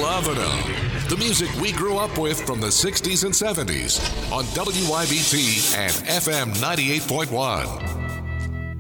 Lovin' 'em. The music we grew up with from the 60s and 70s on WYBT and FM 98.1.